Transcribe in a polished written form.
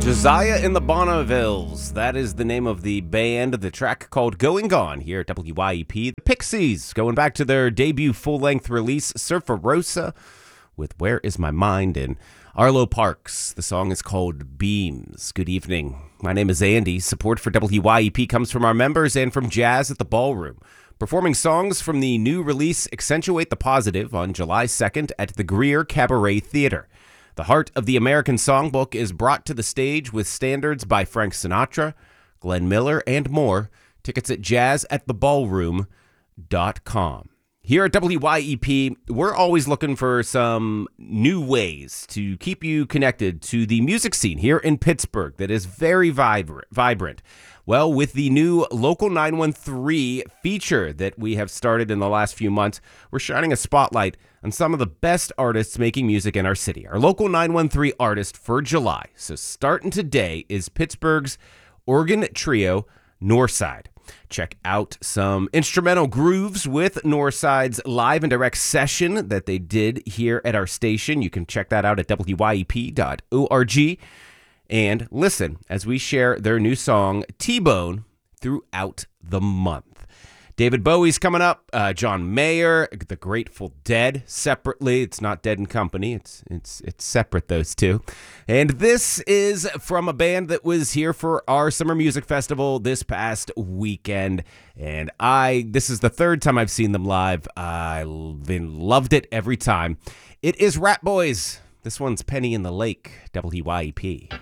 Josiah and the Bonnevilles. That is the name of the band. The track called Going Gone here at WYEP. The Pixies, going back to their debut full-length release, Surferosa, with Where Is My Mind, and Arlo Parks. The song is called Beams. Good evening. My name is Andy. Support for WYEP comes from our members and from Jazz at the Ballroom. Performing songs from the new release Accentuate the Positive on July 2nd at the Greer Cabaret Theater. The heart of the American Songbook is brought to the stage with standards by Frank Sinatra, Glenn Miller, and more. Tickets at jazzattheballroom.com. Here at WYEP, we're always looking for some new ways to keep you connected to the music scene here in Pittsburgh that is very vibrant. Well, with the new Local 913 feature that we have started in the last few months, we're shining a spotlight on some of the best artists making music in our city. Our Local 913 artist for July, so starting today, is Pittsburgh's organ trio, Northside. Check out some instrumental grooves with Northside's live and direct session that they did here at our station. You can check that out at wyep.org. And listen as we share their new song, T-Bone, throughout the month. David Bowie's coming up, John Mayer, The Grateful Dead, separately. It's not Dead and Company. It's separate, those two. And this is from a band that was here for our Summer Music Festival this past weekend. And this is the third time I've seen them live. I loved it every time. It is Rat Boys. This one's Penny in the Lake, WYEP.